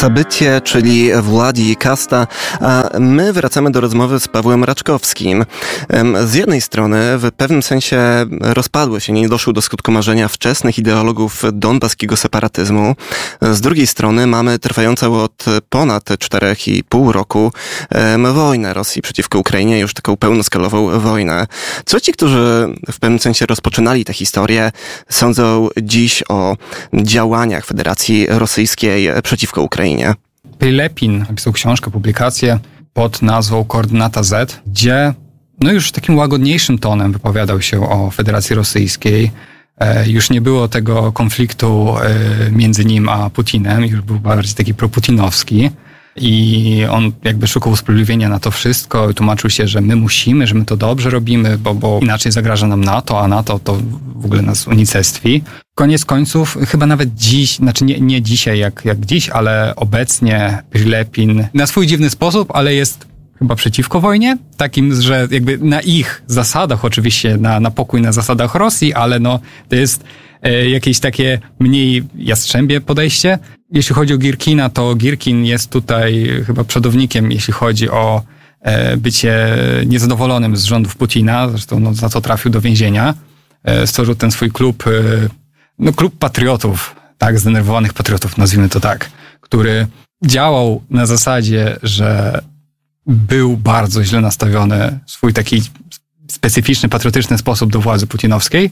Sabytje, czyli Władii Kasta, a my wracamy do rozmowy z Pawłem Raczkowskim. Z jednej strony w pewnym sensie rozpadły się, nie doszło do skutku marzenia wczesnych ideologów donbaskiego separatyzmu. Z drugiej strony mamy trwającą od ponad 4,5 roku wojnę Rosji przeciwko Ukrainie, już taką pełnoskalową wojnę. Co ci, którzy w pewnym sensie rozpoczynali tę historię, sądzą dziś o działaniach Federacji Rosyjskiej przeciwko Ukrainie? Prilepin napisał książkę, publikację pod nazwą Koordynata Z, gdzie już takim łagodniejszym tonem wypowiadał się o Federacji Rosyjskiej. Już nie było tego konfliktu między nim a Putinem, już był bardziej taki proputinowski. I on jakby szukał usprawiedliwienia na to wszystko i tłumaczył się, że my musimy, że my to dobrze robimy, bo inaczej zagraża nam NATO, a NATO to w ogóle nas unicestwi. Koniec końców, chyba nawet dziś, znaczy nie dzisiaj jak dziś, ale obecnie Prilepin na swój dziwny sposób, ale jest chyba przeciwko wojnie, takim, że jakby na ich zasadach, oczywiście na pokój na zasadach Rosji, ale to jest jakieś takie mniej jastrzębie podejście. Jeśli chodzi o Girkina, to Girkin jest tutaj chyba przodownikiem, jeśli chodzi o bycie niezadowolonym z rządów Putina, zresztą za to trafił do więzienia. Stworzył ten swój klub, klub patriotów, tak, zdenerwowanych patriotów, nazwijmy to tak, który działał na zasadzie, że był bardzo źle nastawiony w swój taki specyficzny, patriotyczny sposób do władzy putinowskiej.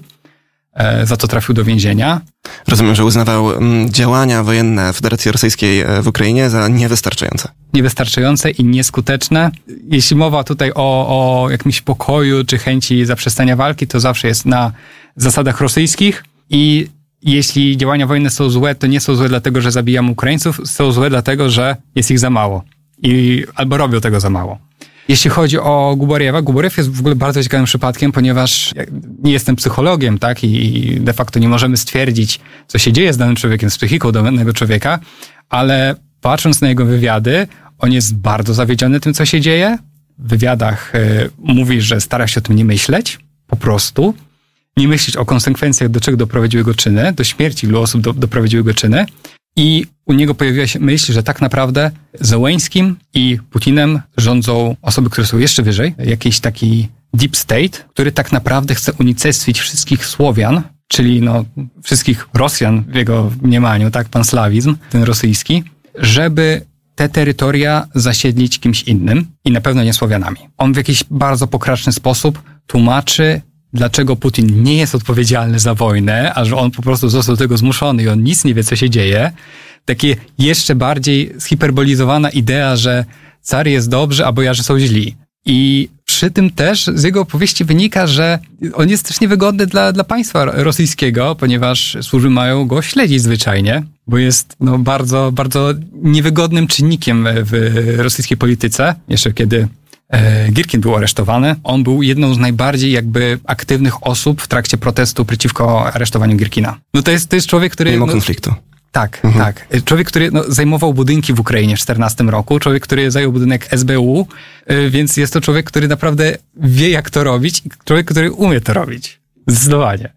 Za to trafił do więzienia. Rozumiem, że uznawał działania wojenne Federacji Rosyjskiej w Ukrainie za niewystarczające. Niewystarczające i nieskuteczne. Jeśli mowa tutaj o jakimś pokoju czy chęci zaprzestania walki, to zawsze jest na zasadach rosyjskich i jeśli działania wojenne są złe, to nie są złe dlatego, że zabijamy Ukraińców, są złe dlatego, że jest ich za mało. Albo robią tego za mało. Jeśli chodzi o Gubariewa, Gubariew jest w ogóle bardzo ciekawym przypadkiem, ponieważ nie jestem psychologiem, tak, i de facto nie możemy stwierdzić, co się dzieje z danym człowiekiem, z psychiką danego człowieka, ale patrząc na jego wywiady, on jest bardzo zawiedziony tym, co się dzieje. W wywiadach mówi, że stara się o tym nie myśleć, po prostu. Nie myśleć o konsekwencjach, do czego doprowadziły jego czyny, do śmierci ilu osób doprowadziły jego czyny. I u niego pojawiła się myśl, że tak naprawdę Zełeńskim i Putinem rządzą osoby, które są jeszcze wyżej, jakiś taki deep state, który tak naprawdę chce unicestwić wszystkich Słowian, czyli wszystkich Rosjan w jego mniemaniu, tak, panslawizm, ten rosyjski, żeby te terytoria zasiedlić kimś innym i na pewno nie Słowianami. On w jakiś bardzo pokraczny sposób tłumaczy, dlaczego Putin nie jest odpowiedzialny za wojnę, a że on po prostu został do tego zmuszony i on nic nie wie, co się dzieje. Takie jeszcze bardziej zhiperbolizowana idea, że car jest dobry, a bojarzy są źli. I przy tym też z jego opowieści wynika, że on jest też niewygodny dla państwa rosyjskiego, ponieważ służby mają go śledzić zwyczajnie, bo jest bardzo, bardzo niewygodnym czynnikiem w rosyjskiej polityce. Jeszcze kiedy Girkin był aresztowany. On był jedną z najbardziej aktywnych osób w trakcie protestu przeciwko aresztowaniu Girkina. To jest człowiek, który... Mimo konfliktu. Tak. Człowiek, który zajmował budynki w Ukrainie w 2014 roku. Człowiek, który zajął budynek SBU, więc jest to człowiek, który naprawdę wie, jak to robić i człowiek, który umie to robić. Zdecydowanie.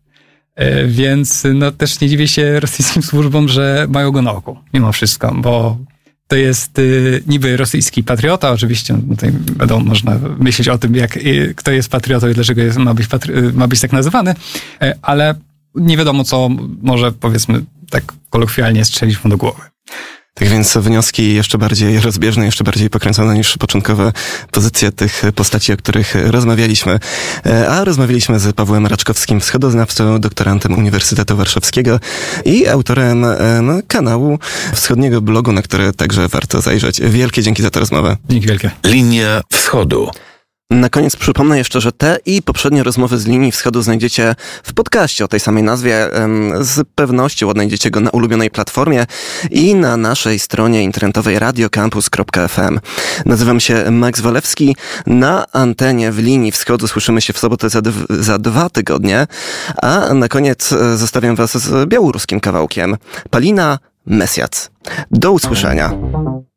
Więc też nie dziwię się rosyjskim służbom, że mają go na oku. Mimo wszystko, bo to jest niby rosyjski patriota, oczywiście tutaj można myśleć o tym, kto jest patriotą i dlaczego ma być tak nazywany, ale nie wiadomo, co może, powiedzmy, tak kolokwialnie strzelić mu do głowy. Tak więc wnioski jeszcze bardziej rozbieżne, jeszcze bardziej pokręcone niż początkowe pozycje tych postaci, o których rozmawialiśmy. A rozmawialiśmy z Pawłem Raczkowskim, wschodoznawcą, doktorantem Uniwersytetu Warszawskiego i autorem kanału wschodniego blogu, na który także warto zajrzeć. Wielkie dzięki za tę rozmowę. Dzięki wielkie. Linia Wschodu. Na koniec przypomnę jeszcze, że te i poprzednie rozmowy z Linii Wschodu znajdziecie w podcaście o tej samej nazwie. Z pewnością odnajdziecie go na ulubionej platformie i na naszej stronie internetowej radiocampus.fm. Nazywam się Max Walewski. Na antenie w Linii Wschodu słyszymy się w sobotę za 2 tygodnie, a na koniec zostawiam was z białoruskim kawałkiem. Palina Mesjac. Do usłyszenia.